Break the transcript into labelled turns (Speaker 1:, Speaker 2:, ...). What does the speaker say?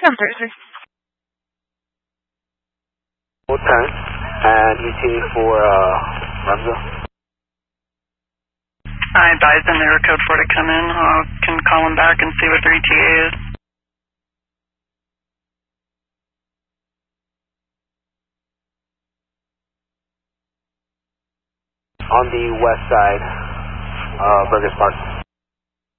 Speaker 1: 733.
Speaker 2: Full turn. And ETA for Remza.
Speaker 3: I advised them they were code 4 to come in. I can call them back and see what their ETA is.
Speaker 2: On the west side, Burgess Park.